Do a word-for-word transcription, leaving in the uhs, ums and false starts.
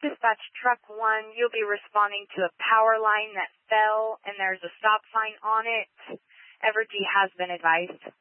Dispatch Truck one, you'll be responding to a power line that fell and there's a stop sign on it. Evergy has been advised.